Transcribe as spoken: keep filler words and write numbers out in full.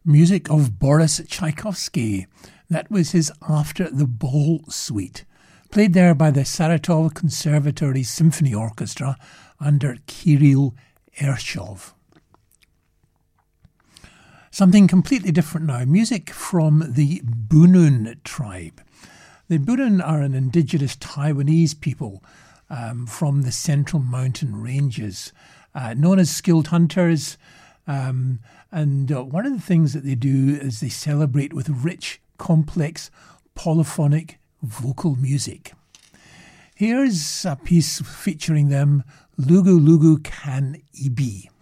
Music of Boris Tchaikovsky. That was his After the Ball Suite, played there by the Saratov Conservatory Symphony Orchestra under Kirill Ershov. Something completely different now, music from the Bunun tribe. The Bunun are an indigenous Taiwanese people um, from the Central Mountain Ranges, uh, known as skilled hunters. Um, and uh, one of the things that they do is they celebrate with rich, complex, polyphonic vocal music. Here's a piece featuring them, Lugu Lugu Kan Ibi.